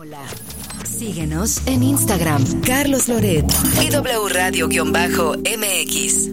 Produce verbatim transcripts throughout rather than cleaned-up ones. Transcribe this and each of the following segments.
Hola. Síguenos en Instagram, Carlos Loret y W Radio-M X.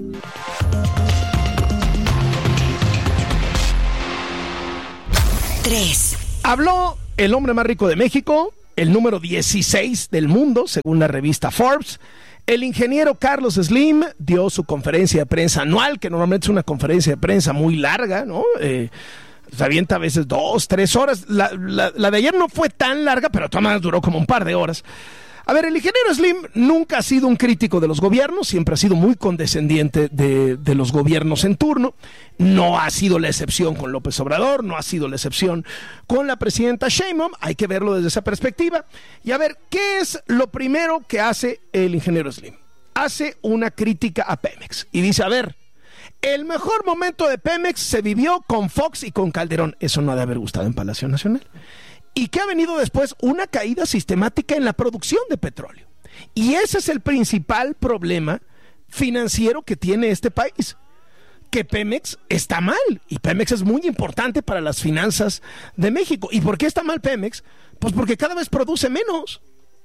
tres. Habló el hombre más rico de México, el número dieciséis del mundo, según la revista Forbes. El ingeniero Carlos Slim dio su conferencia de prensa anual, que normalmente es una conferencia de prensa muy larga, ¿no? Eh, se avienta a veces dos, tres horas. La, la, la de ayer no fue tan larga, pero de todas maneras duró como un par de horas. A ver, el ingeniero Slim nunca ha sido un crítico de los gobiernos, siempre ha sido muy condescendiente de, de los gobiernos en turno. No ha sido la excepción con López Obrador, no ha sido la excepción con la presidenta Sheinbaum. Hay que verlo desde esa perspectiva. Y a ver, ¿qué es lo primero que hace el ingeniero Slim? Hace una crítica a Pemex y dice, a ver, el mejor momento de Pemex se vivió con Fox y con Calderón. Eso no ha de haber gustado en Palacio Nacional. ¿Y qué ha venido después? Una caída sistemática en la producción de petróleo. Y ese es el principal problema financiero que tiene este país. Que Pemex está mal. Y Pemex es muy importante para las finanzas de México. ¿Y por qué está mal Pemex? Pues porque cada vez produce menos.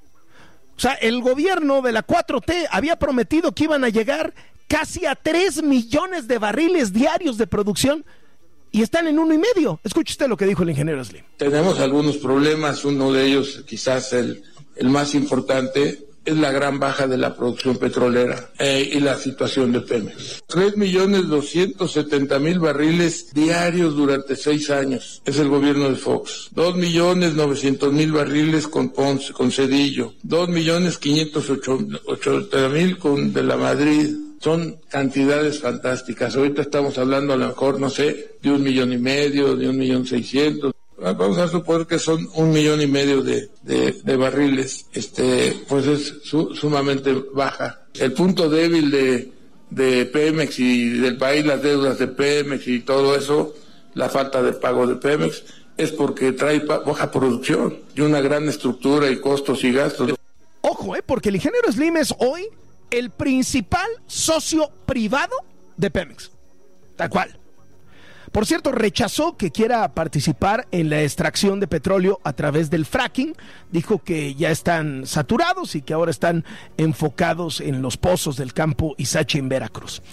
O sea, el gobierno de la cuatro T había prometido que iban a llegar casi a tres millones de barriles diarios de producción. Y están en uno y medio. Escuche usted lo que dijo el ingeniero Slim. Tenemos algunos problemas, uno de ellos, quizás el, el más importante, es la gran baja de la producción petrolera eh, y la situación de Pemex. tres millones doscientos setenta mil barriles diarios durante seis años, es el gobierno de Fox. dos millones novecientos mil barriles con Ponce, con Cedillo. dos millones quinientos ochenta mil con de la Madrid. Son cantidades fantásticas. Ahorita estamos hablando a lo mejor, no sé, de un millón y medio, de un millón seiscientos. Vamos a suponer que son un millón y medio de, de, de barriles. Este, pues es su, sumamente baja. El punto débil de, de Pemex y del país, las deudas de Pemex y todo eso, la falta de pago de Pemex, es porque trae baja producción y una gran estructura y costos y gastos. Ojo, eh, porque el ingeniero Slim es hoy el principal socio privado de Pemex, tal cual. Por cierto, rechazó que quiera participar en la extracción de petróleo a través del fracking. Dijo que ya están saturados y que ahora están enfocados en los pozos del campo Izachi en Veracruz.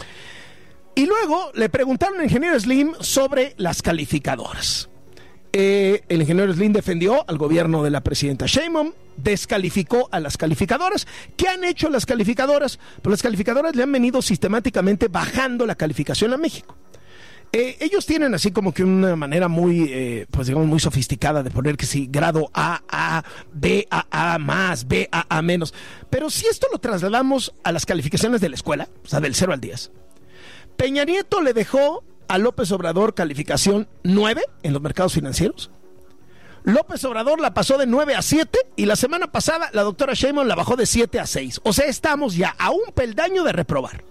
Y luego le preguntaron al ingeniero Slim sobre las calificadoras. Eh, el ingeniero Slim defendió al gobierno de la presidenta Sheinbaum, descalificó a las calificadoras. ¿Qué han hecho las calificadoras? Pues las calificadoras le han venido sistemáticamente bajando la calificación a México. Eh, ellos tienen así como que una manera muy, eh, pues digamos, muy sofisticada de poner que sí, grado A, A, B, A, A más, B, A, A menos. Pero si esto lo trasladamos a las calificaciones de la escuela, o sea, del cero al diez, Peña Nieto le dejó a López Obrador calificación nueve en los mercados financieros. López Obrador la pasó de nueve a siete y la semana pasada la doctora Sheinbaum la bajó de siete a seis. O sea, estamos ya a un peldaño de reprobar.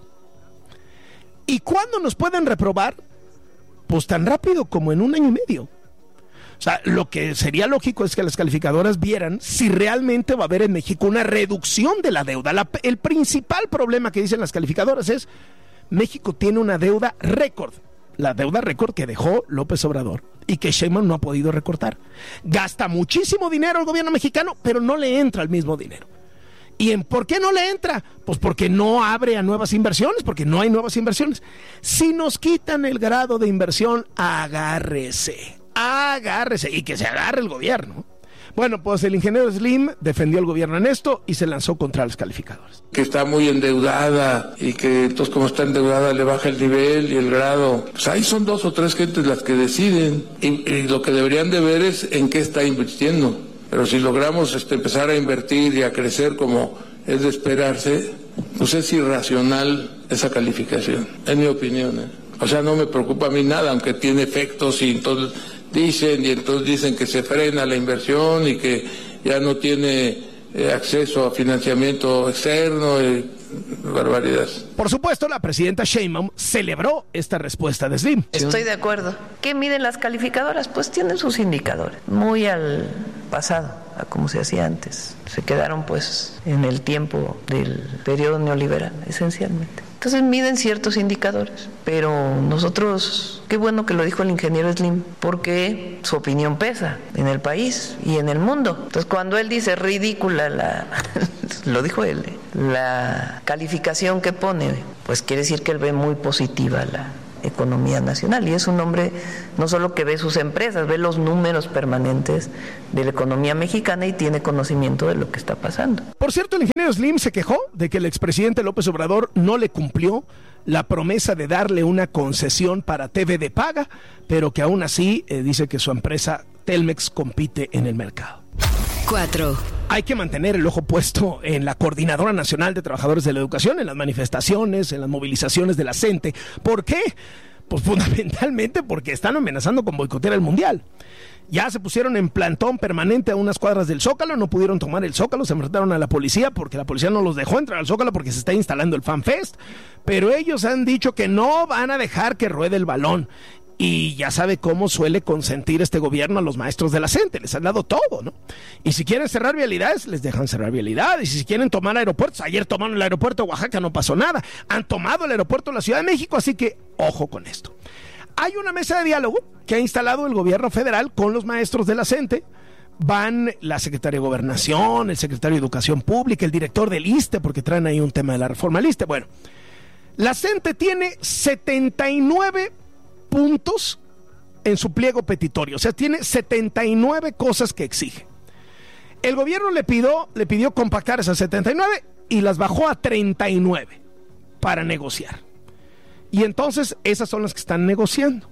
¿Y cuándo nos pueden reprobar? Pues tan rápido como en un año y medio. O sea, lo que sería lógico es que las calificadoras vieran si realmente va a haber en México una reducción de la deuda. La, el principal problema que dicen las calificadoras es México tiene una deuda récord. La deuda récord que dejó López Obrador y que Sheinbaum no ha podido recortar. Gasta muchísimo dinero el gobierno mexicano, pero no le entra el mismo dinero. ¿Y en por qué no le entra? Pues porque no abre a nuevas inversiones, porque no hay nuevas inversiones. Si nos quitan el grado de inversión, agárrese, agárrese y que se agarre el gobierno. Bueno, pues el ingeniero Slim defendió al gobierno en esto y se lanzó contra los calificadores. Que está muy endeudada y que entonces como está endeudada le baja el nivel y el grado. Pues ahí son dos o tres gentes las que deciden y, y lo que deberían de ver es en qué está invirtiendo. Pero si logramos este, empezar a invertir y a crecer como es de esperarse, pues es irracional esa calificación, en mi opinión. ¿eh? O sea, no me preocupa a mí nada, aunque tiene efectos y entonces dicen y entonces dicen que se frena la inversión y que ya no tiene eh, acceso a financiamiento externo, eh, barbaridad. Por supuesto, la presidenta Sheinbaum celebró esta respuesta de Slim. Estoy de acuerdo. ¿Qué miden las calificadoras? Pues tienen sus indicadores, muy al pasado, a como se hacía antes. Se quedaron pues en el tiempo del periodo neoliberal, esencialmente. Entonces miden ciertos indicadores, pero nosotros, qué bueno que lo dijo el ingeniero Slim, porque su opinión pesa en el país y en el mundo. Entonces cuando él dice ridícula la, lo dijo él, la calificación que pone, pues quiere decir que él ve muy positiva la economía nacional, y es un hombre no solo que ve sus empresas, ve los números permanentes de la economía mexicana y tiene conocimiento de lo que está pasando. Por cierto, el ingeniero Slim se quejó de que el expresidente López Obrador no le cumplió la promesa de darle una concesión para T V de paga, pero que aún así eh, dice que su empresa Telmex compite en el mercado. cuatro. Hay que mantener el ojo puesto en la Coordinadora Nacional de Trabajadores de la Educación, en las manifestaciones, en las movilizaciones de la CENTE. ¿Por qué? Pues fundamentalmente porque están amenazando con boicotear el Mundial. Ya se pusieron en plantón permanente a unas cuadras del Zócalo, no pudieron tomar el Zócalo, se enfrentaron a la policía porque la policía no los dejó entrar al Zócalo porque se está instalando el Fan Fest, pero ellos han dicho que no van a dejar que ruede el balón. Y ya sabe cómo suele consentir este gobierno a los maestros de la CENTE, les han dado todo, ¿no? Y si quieren cerrar vialidades, les dejan cerrar vialidades. Y si quieren tomar aeropuertos, ayer tomaron el aeropuerto de Oaxaca, no pasó nada. Han tomado el aeropuerto de la Ciudad de México, así que ojo con esto. Hay una mesa de diálogo que ha instalado el gobierno federal con los maestros de la CENTE. Van la secretaria de Gobernación, el secretario de Educación Pública, el director del ISSSTE, porque traen ahí un tema de la reforma del ISSSTE. Bueno, la CENTE tiene setenta y nueve puntos en su pliego petitorio, o sea, tiene setenta y nueve cosas que exige. El gobierno le pidió, le pidió compactar esas setenta y nueve y las bajó a treinta y nueve para negociar. Y entonces esas son las que están negociando.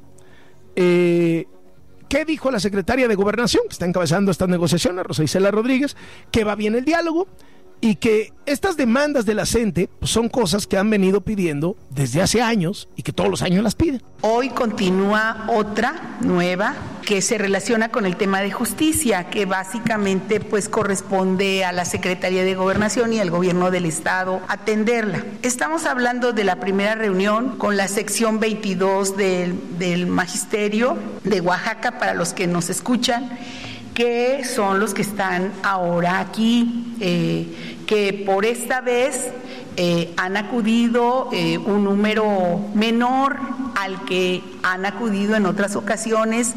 Eh, ¿Qué dijo la secretaria de Gobernación, que está encabezando estas negociaciones, Rosa Isela Rodríguez? Que va bien el diálogo y que estas demandas de la CENTE pues, son cosas que han venido pidiendo desde hace años y que todos los años las piden. Hoy continúa otra nueva que se relaciona con el tema de justicia, que básicamente pues corresponde a la Secretaría de Gobernación y al Gobierno del Estado atenderla. Estamos hablando de la primera reunión con la sección veintidós del, del Magisterio de Oaxaca, para los que nos escuchan, que son los que están ahora aquí, eh, que por esta vez eh, han acudido eh, un número menor al que han acudido en otras ocasiones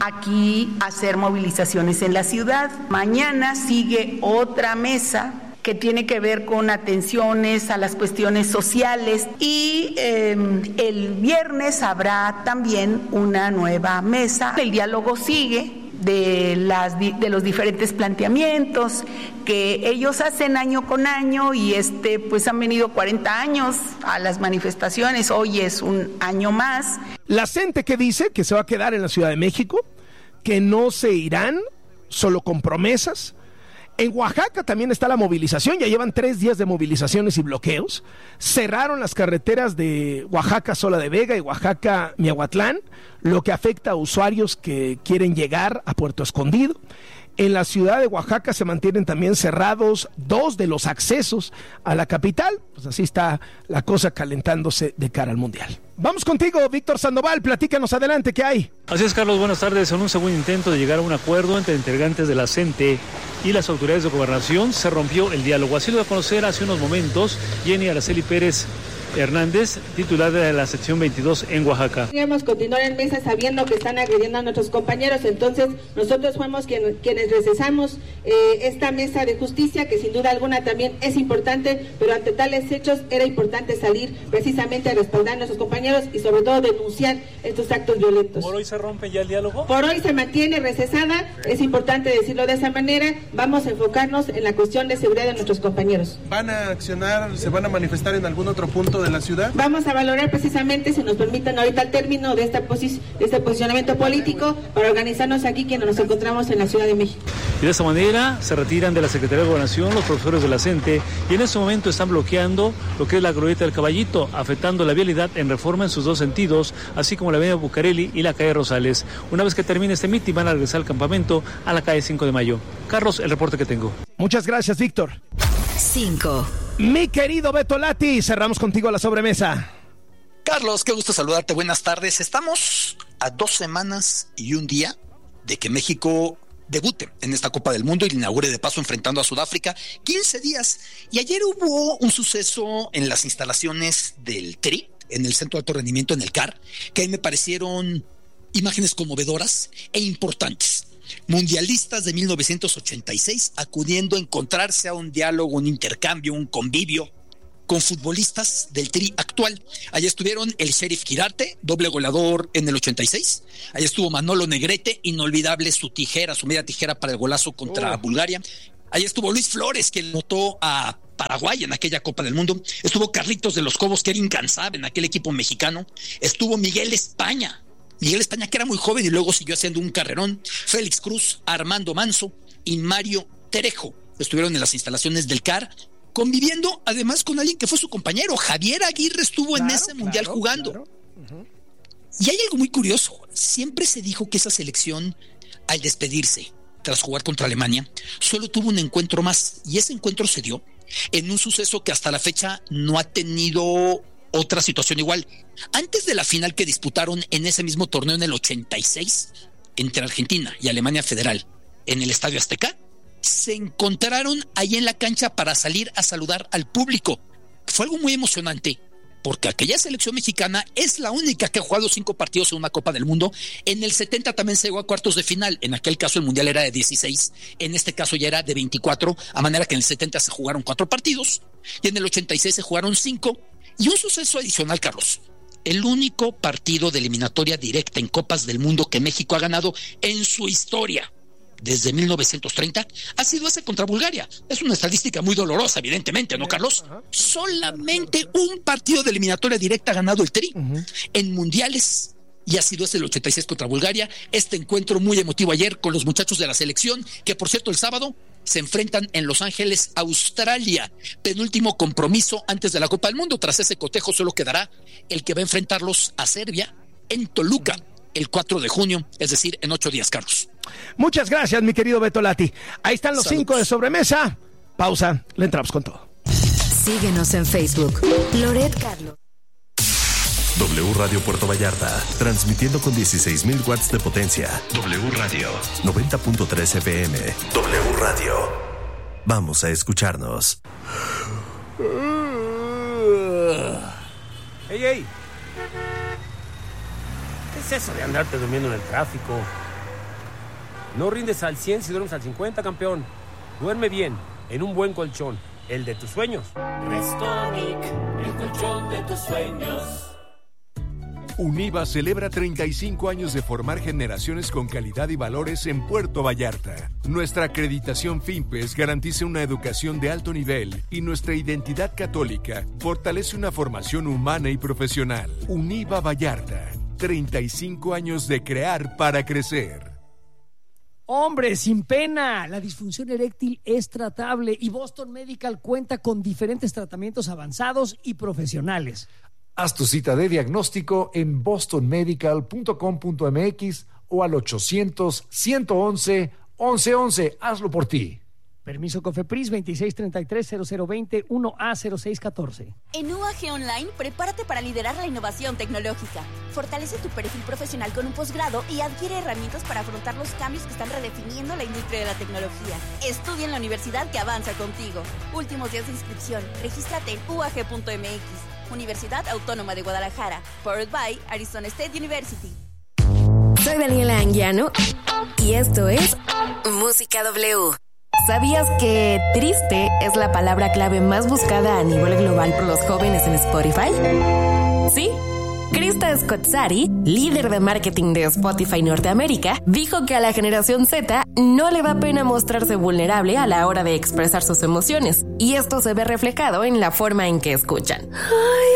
aquí a hacer movilizaciones en la ciudad. Mañana sigue otra mesa que tiene que ver con atenciones a las cuestiones sociales y eh, el viernes habrá también una nueva mesa. El diálogo sigue de, las, de los diferentes planteamientos que ellos hacen año con año y este pues han venido cuarenta años a las manifestaciones, hoy es un año más. La CENTE que dice que se va a quedar en la Ciudad de México, que no se irán solo con promesas. En Oaxaca también está la movilización, ya llevan tres días de movilizaciones y bloqueos. Cerraron las carreteras de Oaxaca-Sola de Vega y Oaxaca-Miahuatlán, lo que afecta a usuarios que quieren llegar a Puerto Escondido. En la ciudad de Oaxaca se mantienen también cerrados dos de los accesos a la capital. Pues así está la cosa calentándose de cara al Mundial. Vamos contigo, Víctor Sandoval, platícanos adelante, ¿qué hay? Así es, Carlos, buenas tardes. En un segundo intento de llegar a un acuerdo entre integrantes de la CENTE y las autoridades de gobernación, se rompió el diálogo. Así lo dio a conocer hace unos momentos Jenny Araceli Pérez Hernández, titular de la sección veintidós en Oaxaca. Queríamos continuar en mesa sabiendo que están agrediendo a nuestros compañeros, entonces nosotros fuimos quien, quienes recesamos eh, esta mesa de justicia, que sin duda alguna también es importante, pero ante tales hechos era importante salir precisamente a respaldar a nuestros compañeros y sobre todo denunciar estos actos violentos. ¿Por hoy se rompe ya el diálogo? Por hoy se mantiene recesada, es importante decirlo de esa manera, vamos a enfocarnos en la cuestión de seguridad de nuestros compañeros. ¿Van a accionar, se van a manifestar en algún otro punto de la ciudad? Vamos a valorar precisamente, si nos permiten ahorita el término de, esta posi- de este posicionamiento político para organizarnos aquí quienes nos encontramos en la Ciudad de México. Y de esta manera se retiran de la Secretaría de Gobernación los profesores de la CENTE y en este momento están bloqueando lo que es la glorieta del Caballito, afectando la vialidad en Reforma en sus dos sentidos, así como la avenida Bucareli y la calle Rosales. Una vez que termine este mitin van a regresar al campamento a la calle cinco de mayo. Carlos, el reporte que tengo. Muchas gracias, Víctor. cinco. Mi querido Beto Lati, cerramos contigo la sobremesa. Carlos, qué gusto saludarte, buenas tardes. Estamos a dos semanas y un día de que México debute en esta Copa del Mundo y la inaugure de paso enfrentando a Sudáfrica quince días. Y ayer hubo un suceso en las instalaciones del Tri, en el Centro de Alto Rendimiento, en el C A R, que a mí me parecieron imágenes conmovedoras e importantes. Mundialistas de mil novecientos ochenta y seis acudiendo a encontrarse a un diálogo, un intercambio, un convivio con futbolistas del Tri actual. Allá estuvieron el Sheriff Quirarte, doble goleador en el ochenta y seis. Allá estuvo Manolo Negrete, inolvidable su tijera, su media tijera para el golazo contra oh. Bulgaria. Allá estuvo Luis Flores, que notó a Paraguay en aquella Copa del Mundo. Estuvo Carlitos de los Cobos, que era incansable en aquel equipo mexicano. Estuvo Miguel España, Miguel España, que era muy joven y luego siguió haciendo un carrerón. Félix Cruz, Armando Manso y Mario Terejo estuvieron en las instalaciones del C A R, conviviendo además con alguien que fue su compañero. Javier Aguirre estuvo claro, en ese mundial claro, jugando. Claro. Uh-huh. Y hay algo muy curioso. Siempre se dijo que esa selección, al despedirse tras jugar contra Alemania, solo tuvo un encuentro más. Y ese encuentro se dio en un suceso que hasta la fecha no ha tenido otra situación igual. Antes de la final que disputaron en ese mismo torneo en el ochenta y seis, entre Argentina y Alemania Federal, en el Estadio Azteca, se encontraron ahí en la cancha para salir a saludar al público. Fue algo muy emocionante, porque aquella selección mexicana es la única que ha jugado cinco partidos en una Copa del Mundo. En el setenta también se llegó a cuartos de final. En aquel caso el mundial era de dieciséis, en este caso ya era de veinticuatro, a manera que en el setenta se jugaron cuatro partidos y en el ochenta y seis se jugaron cinco. Y un suceso adicional, Carlos: el único partido de eliminatoria directa en Copas del Mundo que México ha ganado en su historia desde mil novecientos treinta ha sido ese contra Bulgaria. Es una estadística muy dolorosa, evidentemente, ¿no, Carlos? Solamente un partido de eliminatoria directa ha ganado el Tri uh-huh. en mundiales, y ha sido ese el ochenta y seis contra Bulgaria. Este encuentro muy emotivo ayer con los muchachos de la selección, que por cierto el sábado se enfrentan en Los Ángeles, Australia, penúltimo compromiso antes de la Copa del Mundo. Tras ese cotejo solo quedará el que va a enfrentarlos a Serbia en Toluca el cuatro de junio, es decir, en ocho días, Carlos. Muchas gracias, mi querido Beto Lati. Ahí están los Saludos. cinco de sobremesa. Pausa, le entramos con todo. Síguenos en Facebook, Loret Carlos. W Radio Puerto Vallarta, transmitiendo con dieciséis mil watts de potencia. W Radio, noventa punto tres F M. W Radio. Vamos a escucharnos. ¡Ey, ey! ¿Qué es eso de andarte durmiendo en el tráfico? No rindes al cien si duermes al cincuenta, campeón. Duerme bien, en un buen colchón, el de tus sueños. Restonic, el colchón de tus sueños. UNIVA celebra treinta y cinco años de formar generaciones con calidad y valores en Puerto Vallarta. Nuestra acreditación FIMPES garantiza una educación de alto nivel y nuestra identidad católica fortalece una formación humana y profesional. UNIVA Vallarta, treinta y cinco años de crear para crecer. Hombre, sin pena, la disfunción eréctil es tratable y Boston Medical cuenta con diferentes tratamientos avanzados y profesionales. Haz tu cita de diagnóstico en boston medical punto com punto m x o al ochocientos, ciento once, once once. Hazlo por ti. Permiso COFEPRIS veintiséis treinta y tres cero cero veinte uno A cero seis catorce. En U A G Online, prepárate para liderar la innovación tecnológica. Fortalece tu perfil profesional con un posgrado y adquiere herramientas para afrontar los cambios que están redefiniendo la industria de la tecnología. Estudia en la universidad que avanza contigo. Últimos días de inscripción. Regístrate en u a g punto m x. Universidad Autónoma de Guadalajara. Powered by Arizona State University. Soy Daniela Anguiano y esto es Música W. ¿Sabías que triste es la palabra clave más buscada a nivel global por los jóvenes en Spotify? ¿Sí? Krista Scott-Sari, líder de marketing de Spotify Norteamérica, dijo que a la generación Z no le da pena mostrarse vulnerable a la hora de expresar sus emociones, y esto se ve reflejado en la forma en que escuchan. Ay.